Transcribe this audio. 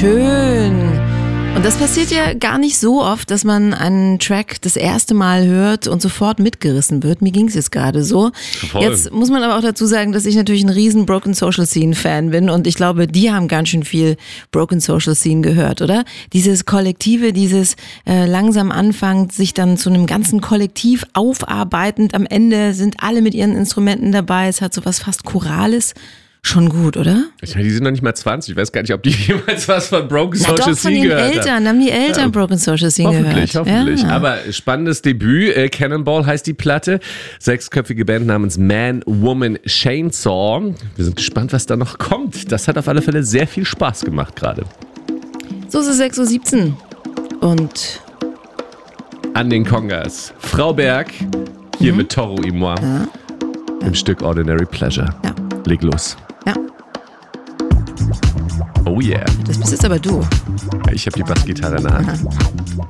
Schön. Und das passiert ja gar nicht so oft, dass man einen Track das erste Mal hört und sofort mitgerissen wird. Mir ging es jetzt gerade so. Voll. Jetzt muss man aber auch dazu sagen, dass ich natürlich ein riesen Broken Social Scene Fan bin und ich glaube, die haben ganz schön viel Broken Social Scene gehört, oder? Dieses Kollektive, dieses langsam anfangen, sich dann zu einem ganzen Kollektiv aufarbeitend. Am Ende sind alle mit ihren Instrumenten dabei. Es hat so was fast Chorales. Schon gut, oder? Ich meine, die sind noch nicht mal 20. Ich weiß gar nicht, ob die jemals was von Broken Social Scene gehört haben. Haben die Eltern Broken Social Scene gehört? Hoffentlich. Ja. Aber spannendes Debüt. Cannonball heißt die Platte. 6-köpfige Band namens Man, Woman, Chainsaw. Wir sind gespannt, was da noch kommt. Das hat auf alle Fälle sehr viel Spaß gemacht gerade. So ist es 6:17 Uhr. Und An den Kongas. Frau Berg, hier mit Toro y Moi. Ja. Im Stück Ordinary Pleasure. Ja. Leg los. Ja. Oh yeah. Das bist jetzt aber du. Ich habe die Bassgitarre in der Hand.